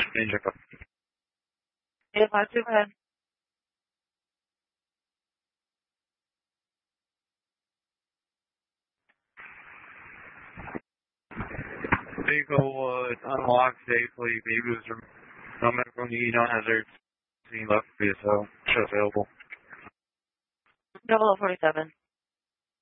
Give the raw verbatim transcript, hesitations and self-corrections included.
Danger code. eight five two, go ahead. Vehicle was unlocked safely. Baby was removed. No medical need, no hazards. Scene left V S O. Show available. Double O forty-seven.